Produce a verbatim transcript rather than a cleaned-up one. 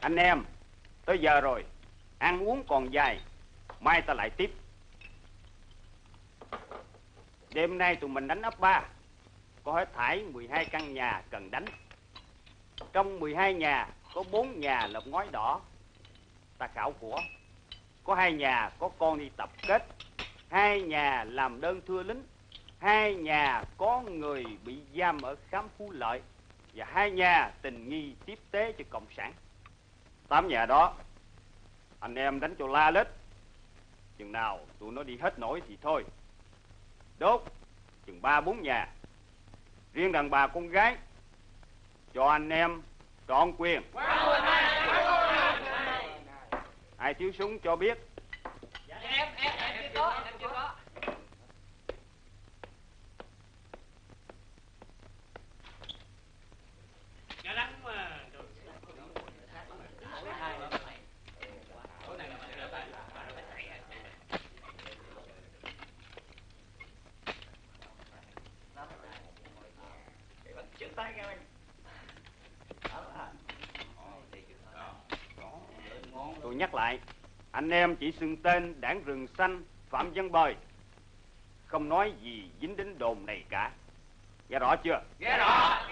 Anh em, tới giờ rồi, ăn uống còn dài, mai ta lại tiếp. Đêm nay tụi mình đánh ấp ba, có hết thảy mười hai căn nhà cần đánh. Trong mười hai nhà có bốn nhà lợp ngói đỏ, ta khảo của. Có hai nhà có con đi tập kết, hai nhà làm đơn thưa lính, hai nhà có người bị giam ở khám Phú Lợi, và hai nhà tình nghi tiếp tế cho cộng sản. Tám nhà đó anh em đánh cho la lết, chừng nào tụi nó đi hết nổi thì thôi. Đốt chừng ba bốn nhà. Riêng đàn bà con gái cho anh em trọn quyền. Ai thiếu súng cho biết. Dạ, em em em chưa có, em chưa có. Nhà đánh mà. Tôi nhắc lại, anh em chỉ xưng tên Đảng Rừng Xanh Phạm Văn Bời, không nói gì dính đến đồn này cả. Nghe rõ chưa? Nghe rõ.